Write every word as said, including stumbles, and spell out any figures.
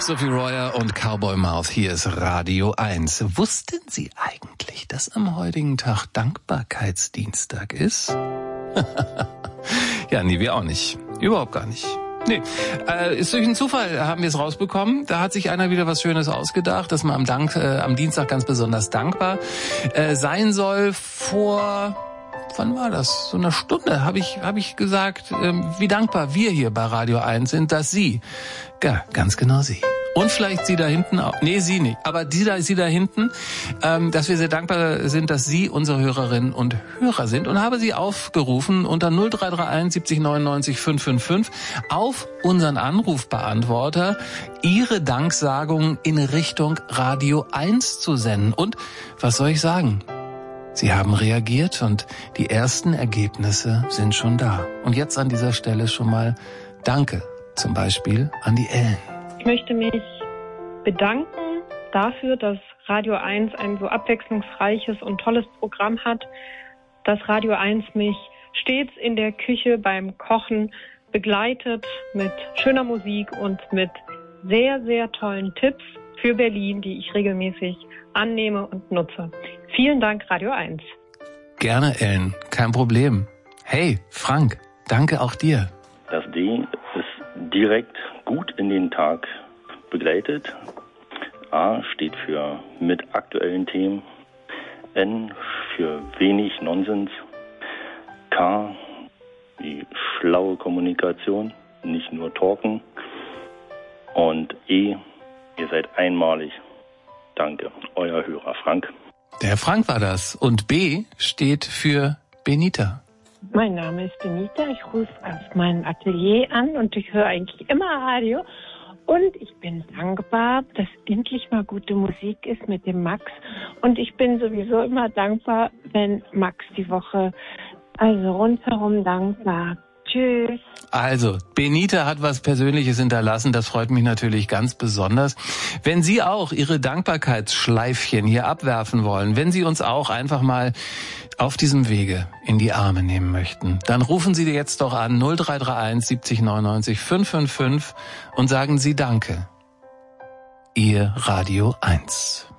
Sophie Royer und Cowboy Mouth, hier ist Radio eins. Wussten Sie eigentlich, dass am heutigen Tag Dankbarkeitsdienstag ist? Ja, nee, wir auch nicht. Überhaupt gar nicht. Nee, äh, ist durch einen Zufall haben wir es rausbekommen. Da hat sich einer wieder was Schönes ausgedacht, dass man am, Dank, äh, am Dienstag ganz besonders dankbar äh, sein soll. Vor, wann war das? So eine Stunde habe ich habe ich gesagt, äh, wie dankbar wir hier bei Radio eins sind, dass Sie, ja, ganz genau Sie. Und vielleicht Sie da hinten auch. Nee, Sie nicht. Aber die da, Sie da hinten, ähm, dass wir sehr dankbar sind, dass Sie unsere Hörerinnen und Hörer sind. Und habe Sie aufgerufen unter null drei drei eins siebzig neunundneunzig fünf fünf fünf auf unseren Anrufbeantworter Ihre Danksagung in Richtung Radio eins zu senden. Und was soll ich sagen? Sie haben reagiert und die ersten Ergebnisse sind schon da. Und jetzt an dieser Stelle schon mal Danke, zum Beispiel an die Ellen. Ich möchte mich bedanken dafür, dass Radio eins ein so abwechslungsreiches und tolles Programm hat, dass Radio eins mich stets in der Küche beim Kochen begleitet mit schöner Musik und mit sehr, sehr tollen Tipps für Berlin, die ich regelmäßig annehme und nutze. Vielen Dank, Radio eins. Gerne, Ellen, kein Problem. Hey, Frank, danke auch dir. Das D ist direkt gut in den Tag begleitet. A steht für mit aktuellen Themen. N für wenig Nonsens. K die schlaue Kommunikation, nicht nur talken. Und E, ihr seid einmalig. Danke, euer Hörer Frank. Der Frank war das. Und B steht für Benita. Mein Name ist Benita, ich rufe aus meinem Atelier an und ich höre eigentlich immer Radio. Und ich bin dankbar, dass endlich mal gute Musik ist mit dem Max. Und ich bin sowieso immer dankbar, wenn Max die Woche, also rundherum dankbar. Tschüss. Also, Benita hat was Persönliches hinterlassen, das freut mich natürlich ganz besonders. Wenn Sie auch Ihre Dankbarkeitsschleifchen hier abwerfen wollen, wenn Sie uns auch einfach mal auf diesem Wege in die Arme nehmen möchten, dann rufen Sie jetzt doch an null drei drei eins siebzig neunundneunzig fünf fünf fünf und sagen Sie Danke. Ihr Radio eins.